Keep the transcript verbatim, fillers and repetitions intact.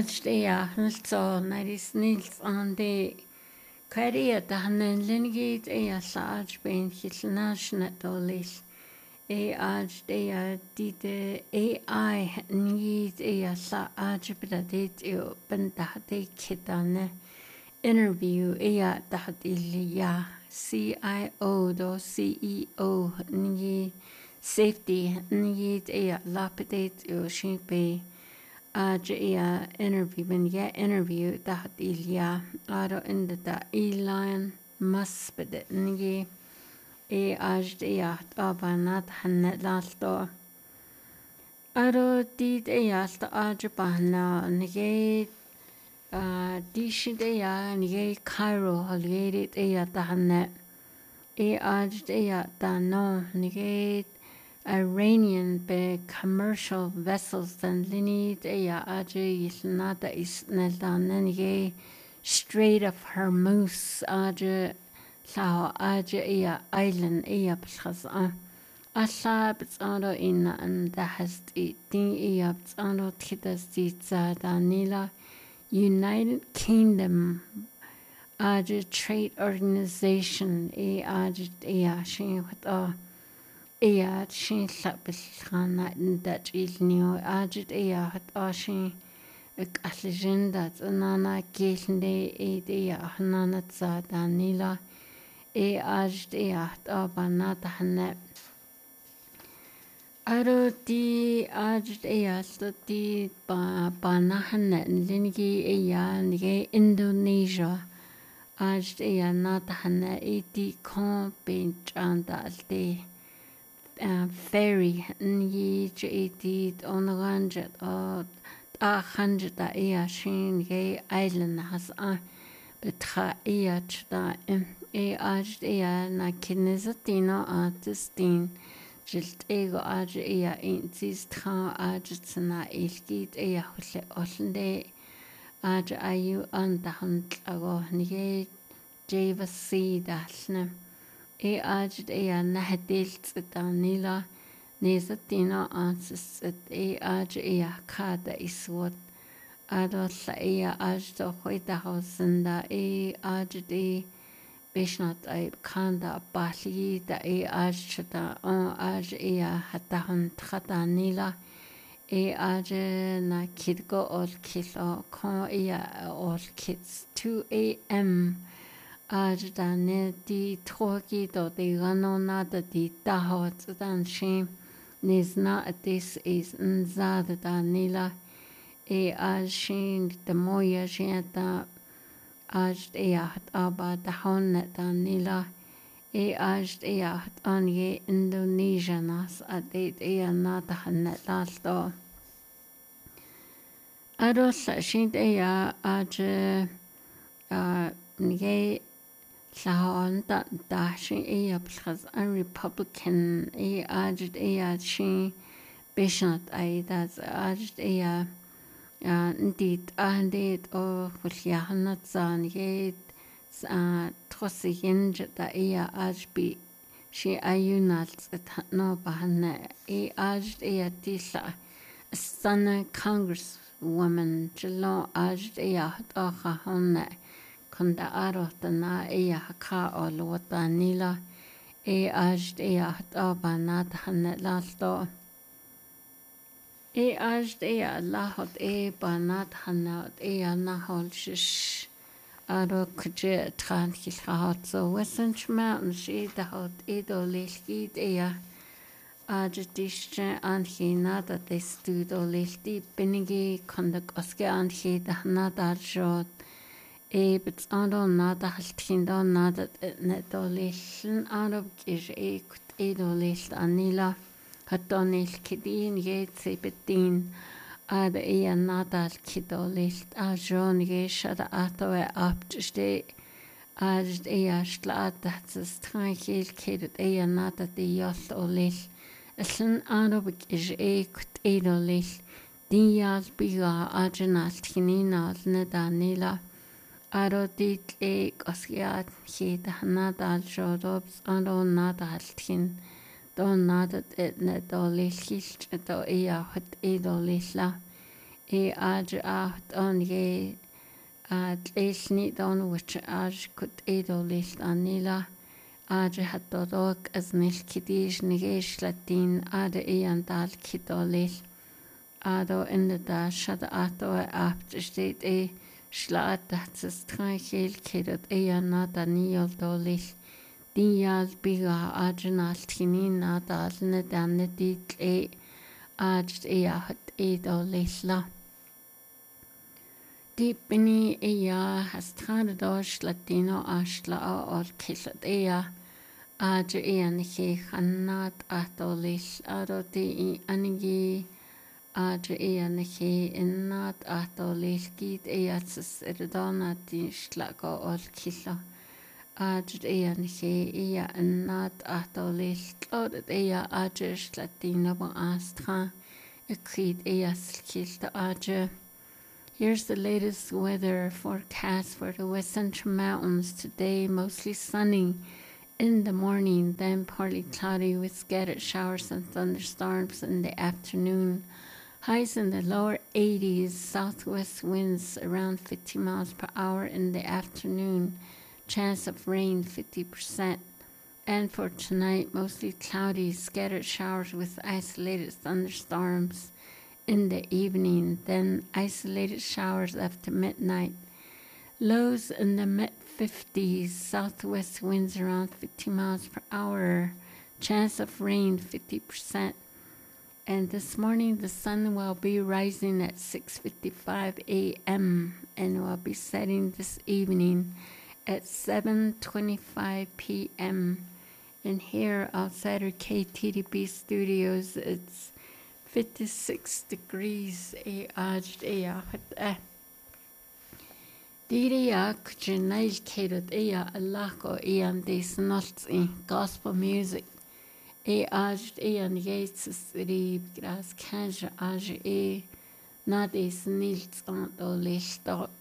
Ajdeya nilso naris nils on the career dahanen lingit ea saaj ben hilnashnet dolis e ajdeya dide A I nit ea sa ajbradit yo bendahde kitane interview ea dahdilia C I O do C E O ni safety nit ea lapidate yo shipe Ajia interview when ya interview that ilya aro in the Elon Musk bed ngi e ajia abanat hannet lalto aro dit e yalt ajbana ngi a dishide ya ngi Cairo halgerit e yatahannet e ajia da no ngi Iranian be commercial vessels than linid ea aje yisnada is neldanenge Strait of Hormuz aje lao aje ea island ea bchas a asa btsaro ina and the has it din ea btsaro tidas ditsa danila United Kingdom aje trade organization e aje ea shin with a Ea shin lapilkhana that il new ajit ea hat ashin ek aslijenda nana kelnde e ea hanana tsa danila e ajit ea hat abana tahne aro di ajit ea di ba banahne lingi ea nige Indonesia ajit ea natahne e di kon bench andalde Uh, ferry ni jeti onranjet od a hundred da ea shin ge island has a betra ea chda e aj ea na kinezatina artistin jilt ego aj ea intis tra aj tsna ilgit ea hulle ollende aj ayu andahant ago ni jeva si dalne e ajid ea nahdilt danila nezatina ansis e aj ea kada iswat adolla ea ajdo hoida hausinda e ajid e bishnat ay kanda bali da e ajda on aj ea hatahun thadanila e aj na kidgo ol kilo kon ea ol kids two A M Ajane di troki do de ganonada di tahot dan shim nizna this is nzad danila e ajshin de moya jenta aj eat aba dahon danila e aj eat anye Indonesianas adet e nadahan lalto aros shin ea aj a nge Lahon da dashin ea bchas a Republican e ajid ea shin bishnat ay das ajid ea ndit ahandit o khulyahanat zan yed trosi hinj da ea ajbi shi ayunat no bahana e ajid ea tisa sana congresswoman jalo ajid ea takha honna Kunda arotana ea haka olwata nila e ajd ea hataba nadhan lalto e ajd ea lahot e banadhan ea nahol shish aro kje tran hilhat so Western Mountains e dahot edo lilgid ea ajdishche anhina da destudo lilti binigi kondak oske anhida nadar jod e bits ando nada haltindo nada netoliln arab is e kut edolil anila hatonil kidin yetse betin ad e nada kidolil ajon ge shada atoe aptste ad e ashlat das tranquil kid e nada de yol olil eln arab is e kut edolil dial biga ajenal tinina nedanila Arodit e kosgiat hit nadal jodobs ando nadal tin don nadat et nedolil hilt do ea hot edolilla e aj aht on ye at leishni don which aj could edo lish anila aj hatodok as nil kidish nigesh latin ad e andal kidolish ado in the dash at ato apt state e Slat dat is trachel kedat ea nada niol dolish. Dial biga ajenal tinin nada alne danne dit e aj ea hat e dolish la. Dipini ea has tradadosh latino ashla ol kilat ea aj ea nike hanat atolish ado di anigi Aj ea nche innat ato leilgid ea tsis irdana di shlago ol killa. Aj ea nche ea innat ato leilglod ea aj shlatina ba astra. Ekrid ea slkilta aj. Here's the latest weather forecast for the West Central Mountains today. Mostly sunny in the morning, then partly cloudy with scattered showers and thunderstorms in the afternoon. Highs in the lower eighties, southwest winds around fifty miles per hour in the afternoon. Chance of rain fifty percent. And for tonight, mostly cloudy, scattered showers with isolated thunderstorms in the evening, then isolated showers after midnight. Lows in the mid fifties, southwest winds around fifty miles per hour. Chance of rain fifty percent. And this morning, the sun will be rising at six fifty-five a m and will be setting this evening at seven twenty-five p m And here outside our K T D B studios, it's fifty-six degrees a aj ea hat Diria kujinail kedat ea alako ean des nots in gospel music. E aj ean Jezus rib gras kaja aj e na des nils an o licht